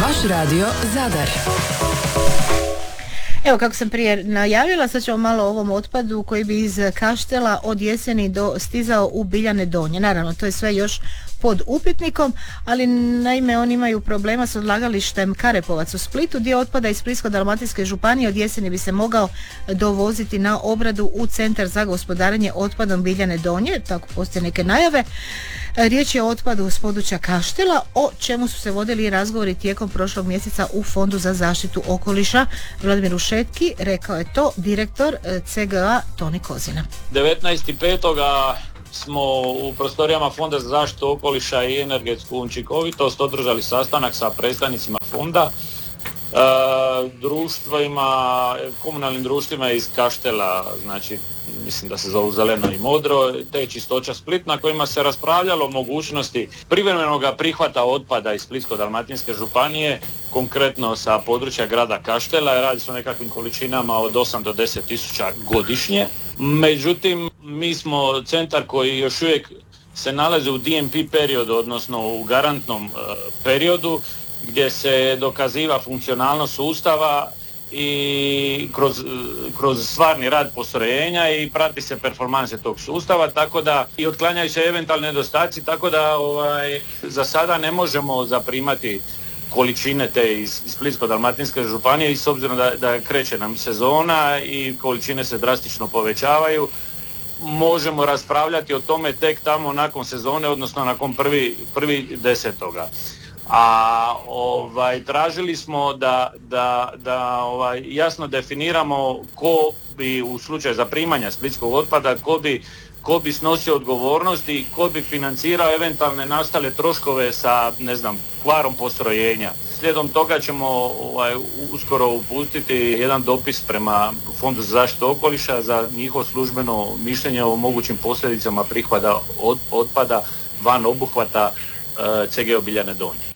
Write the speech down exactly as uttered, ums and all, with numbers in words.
Vaš radio Zadar. Evo, kako sam prije najavila, sad ćemo malo o ovom otpadu koji bi iz Kaštela od jeseni do stizao u Biljane Donje. Naravno, to je sve još pod upitnikom, ali naime oni imaju problema s odlagalištem Karepovac u Splitu. Dio otpada iz Splitsko-dalmatinske županije od jeseni bi se mogao dovoziti na obradu u Centar za gospodarenje otpadom Biljane Donje, tako postoje neke najave. Riječ je o otpadu s područja Kaštela, o čemu su se vodili razgovori tijekom prošlog mjeseca u Fondu za zaštitu okoliša. Vladimir Ušetki rekao je to direktor C G A Toni Kozina. devetnaestog petog smo u prostorijama Fonda za zaštitu okoliša i energetsku učinkovitost održali sastanak sa predstavnicima fonda, e, društvima, komunalnim društvima iz Kaštela, znači mislim da se zovu Zeleno i Modro, te Čistoća Split, na kojima se raspravljalo o mogućnosti privremenog prihvata otpada iz Splitsko-dalmatinske županije, konkretno sa područja grada Kaštela. Radi se o nekakvim količinama od osam do deset tisuća godišnje. Međutim, mi smo centar koji još uvijek se nalazi u D M P periodu, odnosno u garantnom uh, periodu, gdje se dokaziva funkcionalnost sustava i kroz, kroz stvarni rad postrojenja i prati se performanse tog sustava, tako da i otklanjaju se eventualni nedostaci, tako da ovaj, za sada ne možemo zaprimati količine te iz, iz Splitsko-dalmatinske županije i s obzirom da, da kreće nam sezona i količine se drastično povećavaju, možemo raspravljati o tome tek tamo nakon sezone, odnosno nakon prvi, prvi desetoga. A ovaj, tražili smo da, da, da ovaj, jasno definiramo ko bi u slučaju zaprimanja splitskog otpada, ko bi, ko bi snosio odgovornost i ko bi financirao eventualne nastale troškove sa, ne znam, kvarom postrojenja. Slijedom toga ćemo ovaj, uskoro uputiti jedan dopis prema Fondu za zaštitu okoliša za njihovo službeno mišljenje o mogućim posljedicama prihvata od, otpada van obuhvata uh, C G O Biljane Donje.